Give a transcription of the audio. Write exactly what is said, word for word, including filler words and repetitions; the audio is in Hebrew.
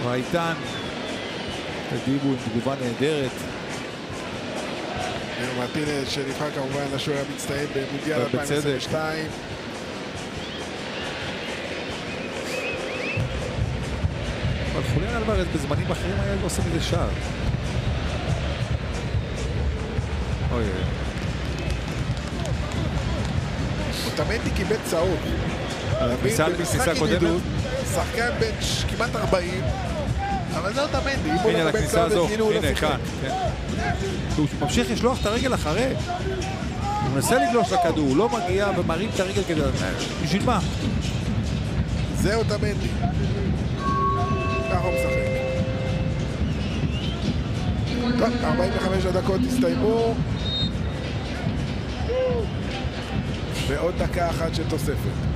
רייטן, תגיבו עם תגובה נהדרת. מרטינז שנבחר כמובן לשוער המצטיין במונדיאל אלפיים עשרים ושתיים. אבל חוליאן אלוורז בזמנים אחרים היה עושה מזה שער. אוי אוי. אוטמנדי קיבל צהוב. בכניסה קודמת? שחקן בן כמעט ארבעים, אבל זה אוטמנדי. הנה לכניסה הזו, הנה כאן. הוא ממשיך לשלוח את הרגל אחרי. הוא מנסה לגלוש לכדור, הוא לא מגיע ומרים את הרגל כדי... בשביל מה? זה אוטמנדי. ככה הוא משחק. טוב, ארבעים וחמש הדקות הסתיימו. ועוד דקה אחת של תוספת.